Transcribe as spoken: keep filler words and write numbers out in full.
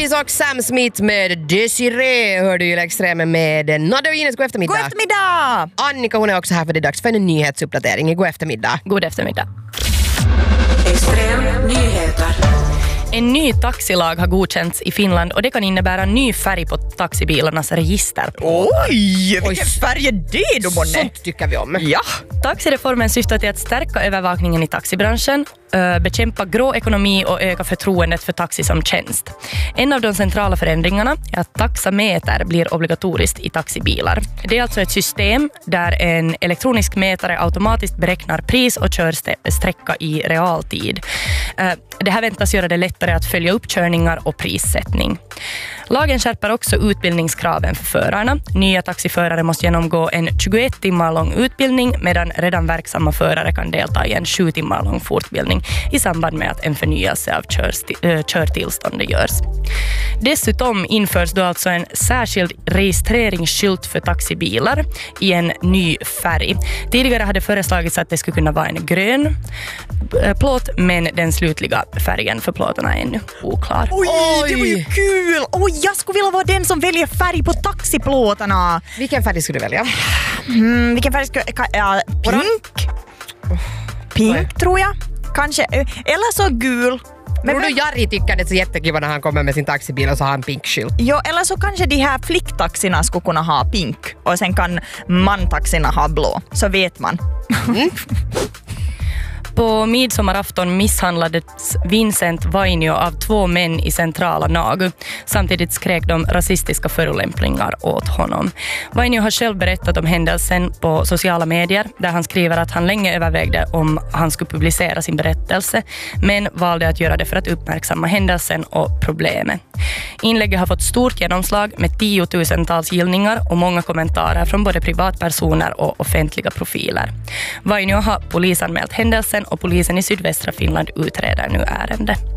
Oasis och Sam Smith med Desiree hör du ju extremen med Nadja och Ines. God eftermiddag. God eftermiddag! Annika, hon är också här för det är dags för en nyhetsuppdatering. God eftermiddag. God eftermiddag. Extrem nyheter. En ny taxilag har godkänts i Finland och det kan innebära ny färg på taxibilarnas register. Oj, vilken färg är det då, Bonne? Sånt tycker vi om. Ja. Taxireformen syftar till att stärka övervakningen i taxibranschen, bekämpa grå ekonomi och öka förtroendet för taxi som tjänst. En av de centrala förändringarna är att taxameter blir obligatoriskt i taxibilar. Det är alltså ett system där en elektronisk mätare automatiskt beräknar pris och körsträcka i realtid. Det här väntas göra det lättare att följa upp körningar och prissättning. Lagen skärper också utbildningskraven för förarna. Nya taxiförare måste genomgå en tjugoett timmar lång utbildning medan redan verksamma förare kan delta i en sju timmar lång fortbildning i samband med att en förnyelse av körsti- äh, körtillstånd görs. Dessutom införs då alltså en särskild registreringsskylt för taxibilar i en ny färg. Tidigare hade föreslagits att det skulle kunna vara en grön plåt, men den slutliga färgen för plåtarna är ännu oklar. Oj, Oj, det var ju kul! Oj, jag skulle vilja vara den som väljer färg på taxiplåtarna. Vilken färg skulle du välja? Mm, vilken färg skulle jag... Ja, pink. Pink, Oj. tror jag. Kanske. Eller så gul. Men tror du Jari tycker det är så jättekul när han kommer med sin taxibil och så har han pink skylt? Jo, eller så kanske de här flicktaxina skulle kunna ha pink och sen kan mantaxina ha blå. Så vet man. Mm. På midsommarafton misshandlades Vincent Vainio av två män i centrala Nagu. Samtidigt skrek de rasistiska förolämpningar åt honom. Vainio har själv berättat om händelsen på sociala medier där han skriver att han länge övervägde om han skulle publicera sin berättelse men valde att göra det för att uppmärksamma händelsen och problemet. Inlägget har fått stort genomslag med tiotusentals gillningar och många kommentarer från både privatpersoner och offentliga profiler. Vainio har polisanmält händelsen och polisen i sydvästra Finland utreder nu ärende.